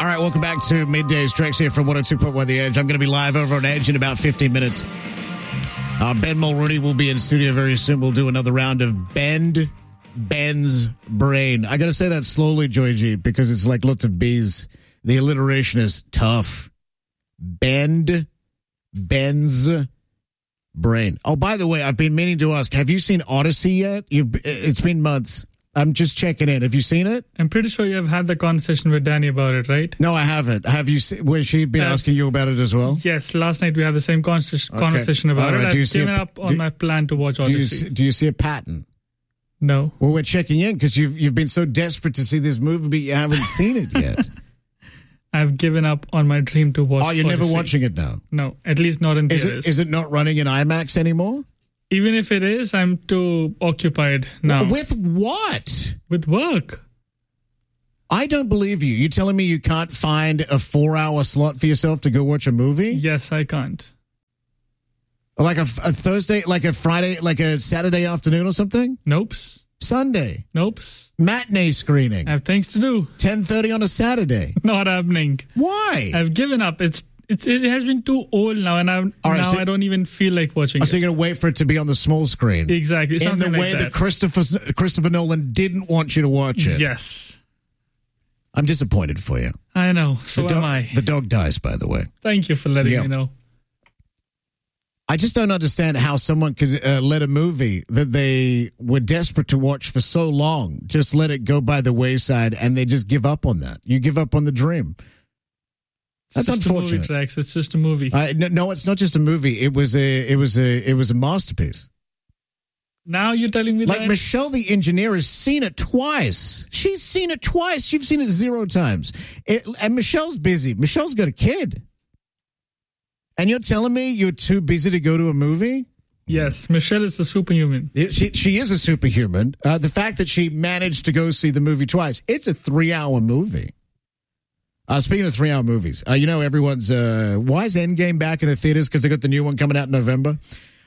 All right, welcome back to Middays. Trex here from 102.1 The Edge. I'm going to be live over on Edge in about 15 minutes. Ben Mulrooney will be in studio very soon. We'll do another round of Bend Ben's Brain. I got to say that slowly, Joy G, because it's like lots of B's. The alliteration is tough. Bend Ben's Brain. Oh, by the way, I've been meaning to ask, have you seen Odyssey yet? It's been months. I'm just checking in. Have you seen it? I'm pretty sure you have had the conversation with Danny about it, right? No, I haven't. Have you? Was she been asking you about it as well? Yes, last night we had the same conversation about it. I've given up on my plan to watch Odyssey. Do you see a pattern? No. Well, we're checking in because you've been so desperate to see this movie, but you haven't seen it yet. I've given up on my dream to watch Odyssey. Never watching it now? No, at least not in theaters. Is it not running in IMAX anymore? Even if it is, I'm too occupied now. With what? With work. I don't believe you. You telling me you can't find a 4-hour slot for yourself to go watch a movie? Yes, I can't. Like a Thursday, like a Friday, like a Saturday afternoon or something? Nope. Sunday? Nope. Matinee screening? I have things to do. 10:30 on a Saturday? Not happening. Why? I've given up. It has been too old now, and I don't even feel like watching it. So you're going to wait for it to be on the small screen? Exactly. In the way that Christopher Nolan didn't want you to watch it? Yes. I'm disappointed for you. I know. So am I. The dog dies, by the way. Thank you for letting me know. I just don't understand how someone could let a movie that they were desperate to watch for so long, just let it go by the wayside, and they just give up on that. You give up on the dream. That's unfortunate. It's just a movie. No, it's not just a movie. It was a masterpiece. Now you're telling me that Michelle, the engineer, has seen it twice. She's seen it twice. You've seen it 0 times. And Michelle's busy. Michelle's got a kid. And you're telling me you're too busy to go to a movie? Yes, Michelle is a superhuman. She is a superhuman. The fact that she managed to go see the movie twice, it's a 3-hour movie. Speaking of 3-hour movies, everyone's why is Endgame back in the theaters? Because they got the new one coming out in November.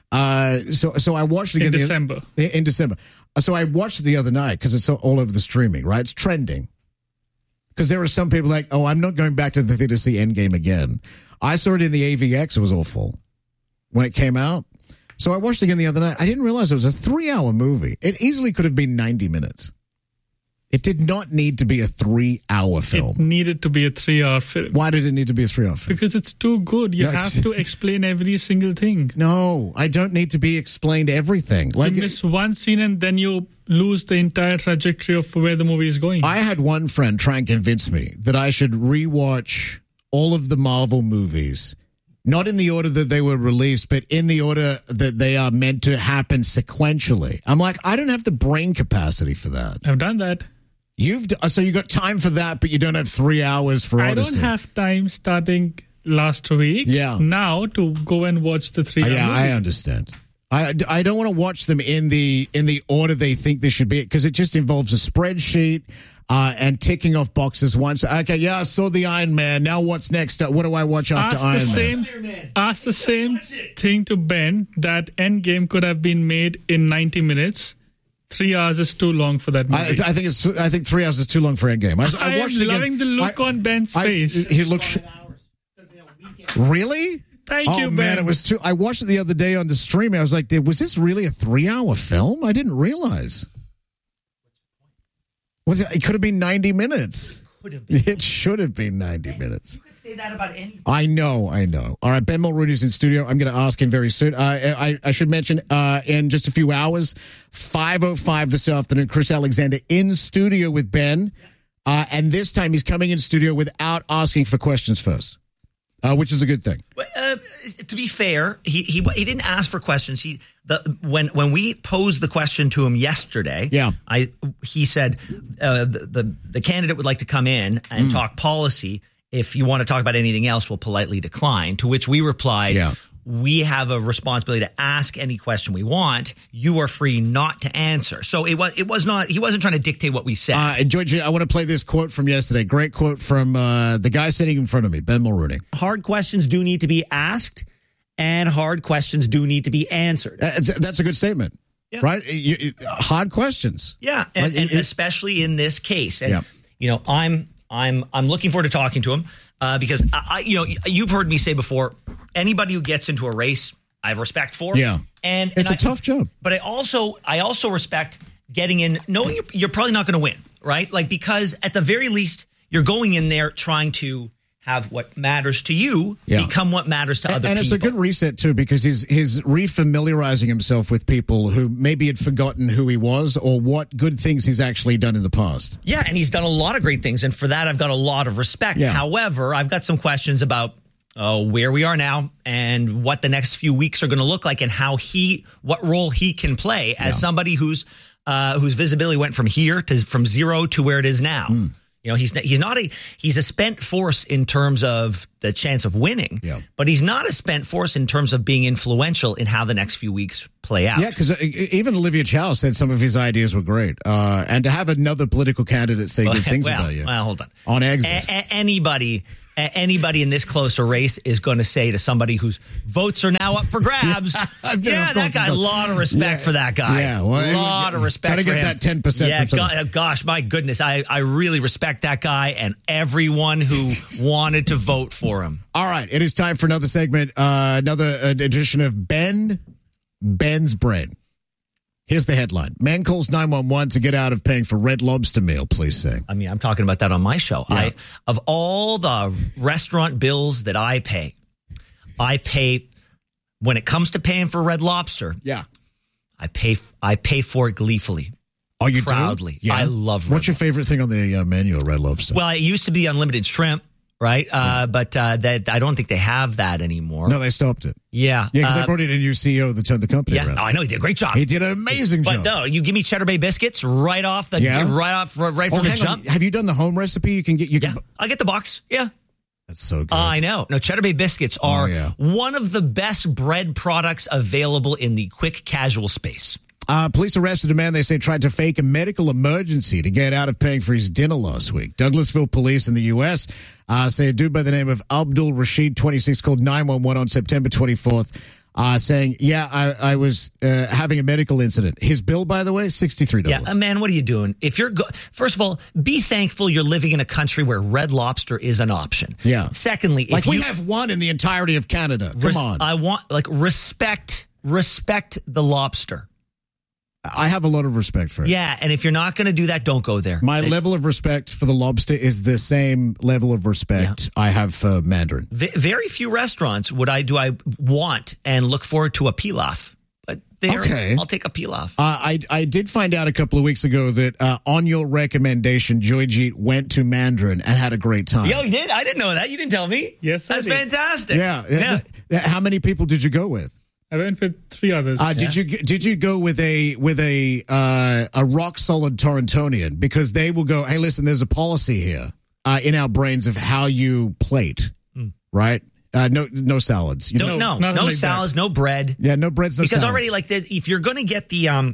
So I watched it again in December. So I watched it the other night because it's all over the streaming, right? It's trending. Because there are some people like, oh, I'm not going back to the theater to see Endgame again. I saw it in the AVX. It was awful when it came out. So I watched it again the other night. I didn't realize it was a 3-hour movie. It easily could have been 90 minutes. It did not need to be a 3-hour film. It needed to be a 3-hour film. Why did it need to be a 3-hour film? Because it's too good. You have to explain every single thing. No, I don't need to be explained everything. You miss one scene and then you lose the entire trajectory of where the movie is going. I had one friend try and convince me that I should rewatch all of the Marvel movies, not in the order that they were released, but in the order that they are meant to happen sequentially. I'm like, I don't have the brain capacity for that. I've done that. So you got time for that, but you don't have 3 hours for Odyssey. I don't have time starting last week now to go and watch the 3 hours. Yeah, I understand. I don't want to watch them in the order they think they should be, because it just involves a spreadsheet and ticking off boxes once. Okay, yeah, I saw the Iron Man. Now what's next? What do I watch after Iron Man? Ask the same thing to Ben, that Endgame could have been made in 90 minutes. 3 hours is too long for that movie. I think 3 hours is too long for Endgame. I watched it again. Loving the look on Ben's face. He looks. Really? Thank you, Ben. Man, it was too. I watched it the other day on the stream. I was like, was this really a 3-hour film? I didn't realize. It could have been 90 minutes. It should have been 90 minutes. You could say that about anything. I know. All right, Ben Mulrooney's in studio. I'm going to ask him very soon. I should mention in just a few hours, 5:05 this afternoon, Chris Alexander in studio with Ben. And this time he's coming in studio without asking for questions first, which is a good thing. To be fair, he didn't ask for questions. When we posed the question to him yesterday, he said the candidate would like to come in and talk policy. If you want to talk about anything else, we'll politely decline. To which we replied, we have a responsibility to ask any question we want. You are free not to answer. So it was not. He wasn't trying to dictate what we said. George, I want to play this quote from yesterday. Great quote from the guy sitting in front of me, Ben Mulrooney. Hard questions do need to be asked, and hard questions do need to be answered. That's a good statement, right? Hard questions. Yeah, and especially in this case. And, I'm looking forward to talking to him because you've heard me say before, anybody who gets into a race, I have respect for. Yeah, and it's a tough job. But I also respect getting in, knowing you're probably not going to win, right? Like, because at the very least, you're going in there trying to have what matters to you become what matters to other people. And it's a good reset, too, because he's refamiliarizing himself with people who maybe had forgotten who he was or what good things he's actually done in the past. Yeah, and he's done a lot of great things, and for that, I've got a lot of respect. Yeah. However, I've got some questions about where we are now and what the next few weeks are going to look like and what role he can play as somebody whose visibility went from 0 to where it is now. You know, he's a spent force in terms of the chance of winning, but he's not a spent force in terms of being influential in how the next few weeks play out. Yeah, because even Olivia Chow said some of his ideas were great. And to have another political candidate say good things about you. Well, hold on. On exit. Anybody in this closer race is going to say to somebody whose votes are now up for grabs, that guy, a lot of respect for that guy. Yeah, well, a lot of respect for him. Gotta get that 10%. Yeah, gosh, my goodness. I really respect that guy and everyone who wanted to vote for him. All right, it is time for another segment, another edition of Ben's Brain. Here's the headline. Man calls 911 to get out of paying for Red Lobster meal, please say. I mean, I'm talking about that on my show. Yeah. Of all the restaurant bills that I pay, when it comes to paying for Red Lobster, I pay for it gleefully. Oh, you proudly. Do? Yeah. I love Red What's your favorite thing on the menu at Red Lobster? Well, it used to be unlimited shrimp. Right, but that I don't think they have that anymore. No, they stopped it. Yeah, because they brought in a new CEO that turned the company around. Yeah, I know he did a great job. He did an amazing job. But no, you give me Cheddar Bay biscuits right off the right from the jump. Have you done the home recipe? You can get. I get the box. Yeah, that's so good. I know. No, Cheddar Bay biscuits are one of the best bread products available in the quick casual space. Police arrested a man they say tried to fake a medical emergency to get out of paying for his dinner last week. Douglasville police in the U.S. Say a dude by the name of Abdul Rashid, 26, called 911 on September 24th, saying, I was having a medical incident. His bill, by the way, $63. Yeah, man, what are you doing? If you're first of all, be thankful you're living in a country where Red Lobster is an option. Yeah. Secondly, if we have one in the entirety of Canada. Come on. I want respect the lobster. I have a lot of respect for it. Yeah, and if you're not going to do that, don't go there. My level of respect for the lobster is the same level of respect I have for Mandarin. Very few restaurants do I want and look forward to a pilaf. But I'll take a pilaf. I did find out a couple of weeks ago that on your recommendation, Joyjeet went to Mandarin and had a great time. Yo, you did? I didn't know that. You didn't tell me. Yes, that's fantastic. Yeah. How many people did you go with? I went with 3 others. Did you go with a rock solid Torontonian? Because they will go, hey, listen, there's a policy here in our brains of how you plate, right? No salads. No salads, no bread. Yeah, no breads, no because salads. already if you're going to get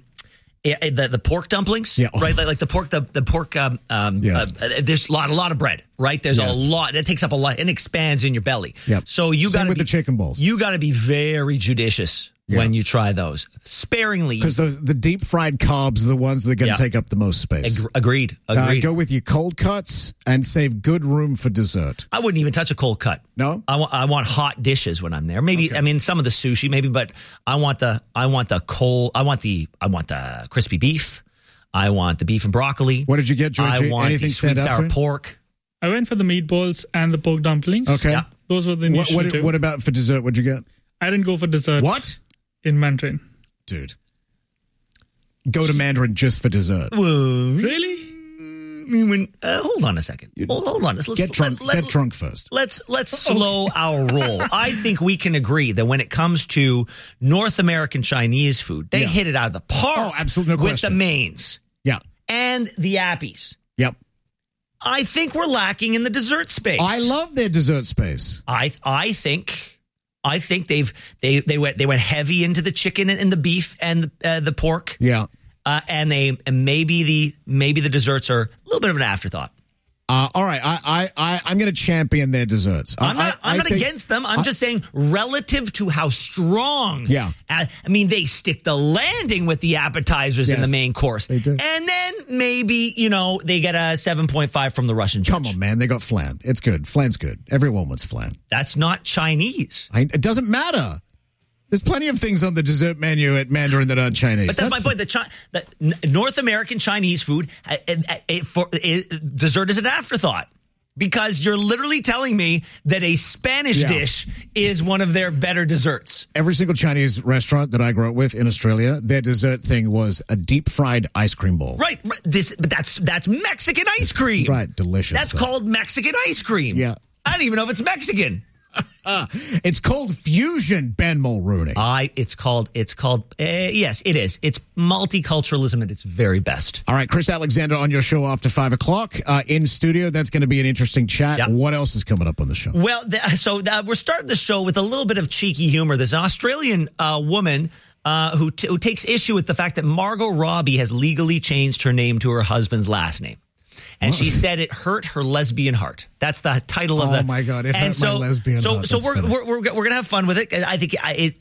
the pork dumplings, right? Like the pork, there's a lot of bread, right? There's a lot. It takes up a lot and expands in your belly. Yep. So you got to with the chicken balls. You got to be very judicious when you try those, sparingly, because the deep fried carbs are the ones that are going to take up the most space. Agreed. Go with your cold cuts and save good room for dessert. I wouldn't even touch a cold cut. No, I want hot dishes when I'm there. Maybe I mean some of the sushi, maybe, but I want the crispy beef. I want the beef and broccoli. What did you get, George? I want anything the sweet sour pork. I went for the meatballs and the pork dumplings. Okay, yeah, those were the initial What about for dessert? What'd you get? I didn't go for dessert. What? In Mandarin. Dude. Go to Mandarin just for dessert. Really? Hold on a second. Hold on. Get drunk first. Let's slow our roll. I think we can agree that when it comes to North American Chinese food, they hit it out of the park. Oh, absolutely, no with question. the mains. Yeah. And the appies. Yep. I think we're lacking in the dessert space. I love their dessert space. I think they went heavy into the chicken and the beef and the pork. Yeah. And maybe the desserts are a little bit of an afterthought. All right. I'm going to champion their desserts. I'm not against them. I'm just saying relative to how strong. Yeah. I mean, they stick the landing with the appetizers in the main course. They do. And then maybe, they get a 7.5 from the Russian judge. Come on, man. They got flan. It's good. Flan's good. Everyone wants flan. That's not Chinese. It doesn't matter. There's plenty of things on the dessert menu at Mandarin that aren't Chinese. But that's my point. The North American Chinese food, dessert is an afterthought. Because you're literally telling me that a Spanish dish is one of their better desserts. Every single Chinese restaurant that I grew up with in Australia, their dessert thing was a deep fried ice cream bowl. Right. But that's Mexican ice cream. Right. Delicious. That's called Mexican ice cream. Yeah. I don't even know if it's Mexican. It's called fusion, Ben Mulrooney. Yes, it is. It's multiculturalism at its very best. All right, Chris Alexander on your show after 5 o'clock in studio. That's going to be an interesting chat. Yep. What else is coming up on the show? Well, we're starting the show with a little bit of cheeky humor. There's an Australian woman who takes issue with the fact that Margot Robbie has legally changed her name to her husband's last name. And she said it hurt her lesbian heart. That's the title of the. Oh my God! It hurt my lesbian heart. So we're gonna have fun with it. I think